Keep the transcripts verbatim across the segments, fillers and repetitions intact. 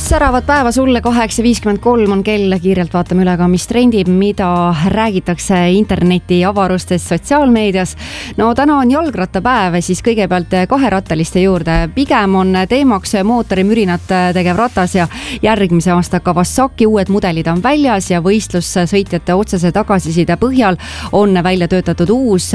Säravat päeva sulle, kaheksa viiskümmend kolm on kell, kiirelt vaatame üle ka, mis trendib, mida räägitakse interneti avarustes sotsiaalmeedias. No täna on jalgrattapäev, siis kõigepealt kaherattaliste juurde. Pigem on teemaks mootorimürinat tegev ratas ja järgmise aasta Kawasaki uued mudelid on väljas ja võistlussõitjate otsese tagasiside põhjal on välja töötatud uus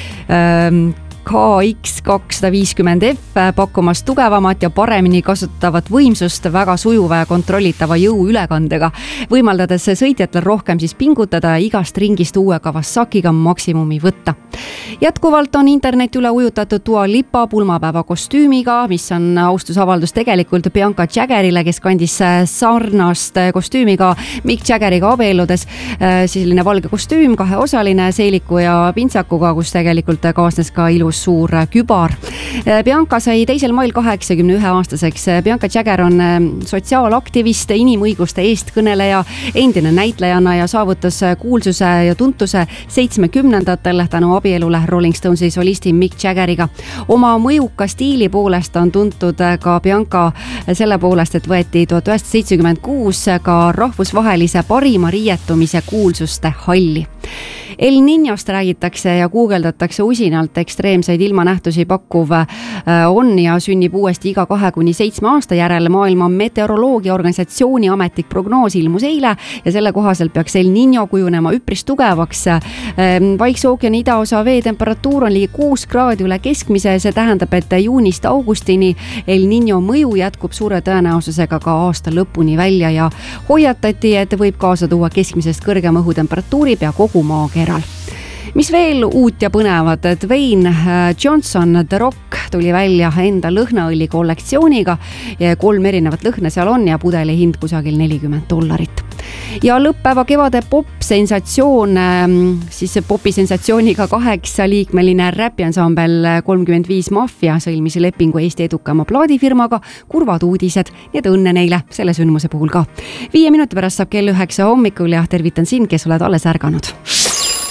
ähm, K X kakssada viiskümmend F, pakkumas tugevamat ja paremini kasutavat võimsust väga sujuva ja kontrollitava jõu ülekandega, võimaldades sõitjatel rohkem siis pingutada ja igast ringist uue Kawasakiga maksimumi võtta. Jätkuvalt on internet üle ujutatud Dua Lipa pulmapäeva kostüümiga, mis on austusavaldus tegelikult Bianca Jaggerile, kes kandis sarnast kostüümiga Mick Jaggeriga abielludes. Selline valge kostüüm, kaheosaline seeliku ja pintsakuga, kus tegelikult kaasnes ka ilus suur kübar. Bianca sai teisel mail kaheksakümne ühe aastaseks. Bianca Jagger on sotsiaalaktivist, inimõiguste eestkõneleja, endine näitlejana ja saavutas kuulsuse ja tuntuse seitsmekümnendatel tänu abielule Rolling Stonesi solisti Mick Jaggeriga. Oma mõjuka stiili poolest on tuntud ka Bianca selle poolest, et võeti tuhat üheksasada seitsekümmend kuus ka rahvusvahelise parima riietumise kuulsuste halli. El Niñost räägitakse ja guugeldatakse usinalt, ekstreemseid ilmanähtusi pakkuv on ja sünnib uuesti iga kahe kuni seitsme aasta järel. Maailma meteoroloogia organisatsiooni ametlik prognoos ilmus eile ja selle kohaselt peaks El Niño kujunema üpris tugevaks. Vaikse ookeani idaosa vee temperatuur on ligi kuus kraadi üle keskmise, see tähendab, et juunist augustini El Niño mõju jätkub suure tõenäosusega ka aasta lõpuni välja ja hoiatati, et võib kaasa tuua keskmisest kõrgema õhutemperatuuri pea kogu maakeral. Mis veel uut ja põnevat, et Dwayne Johnson The Rock tuli välja enda lõhnaõlli kollektsiooniga ja kolm erinevat lõhna seal on ja pudeli hind kusagil nelikümmend dollarit. Ja lõpppäeva kevade pop-sensatsioon, siis popisensatsiooniga kaheksa liikmeline räpiansambel kolmkümmend viis Mafia sõlmis lepingu Eesti edukama plaadifirmaga, kurvad uudised, nii et õnne neile selle sündmuse puhul ka. Viie minuti pärast saab kell üheksa hommikul ja tervitan sind, kes oled alles ärganud.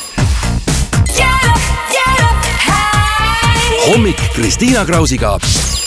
Hommik Kristiina Krausiga.